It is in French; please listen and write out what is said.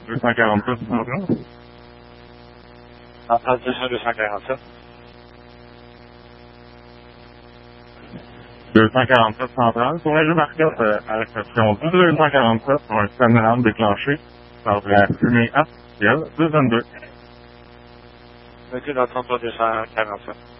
247 centrale. Attention 247. 247 centrale. Pourrais-je marquer à la réception 247 pour un système d'alarme déclenché par la fumée artificielle 222. Mettez dans 33 247.